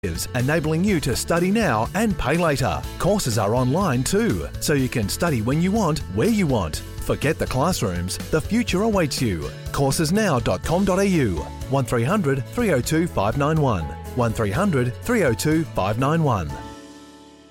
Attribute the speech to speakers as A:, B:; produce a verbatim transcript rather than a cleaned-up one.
A: enabling you to study now and pay later. Courses are online too, so you can study when you want, where you want. Forget the classrooms, the future awaits you. courses now dot com dot a u, one three hundred three oh two five nine one, one three hundred three oh two five nine one.